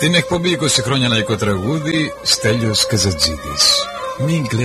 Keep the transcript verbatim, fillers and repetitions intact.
Στην εκπομπή είκοσι χρόνια λαϊκό τραγούδι, Στέλιος Καζατζίδης. Μην κλαις.